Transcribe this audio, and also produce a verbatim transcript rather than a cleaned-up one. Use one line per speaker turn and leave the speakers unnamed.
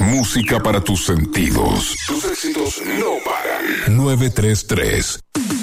Música para tus sentidos. Tus éxitos no paran. nueve tres tres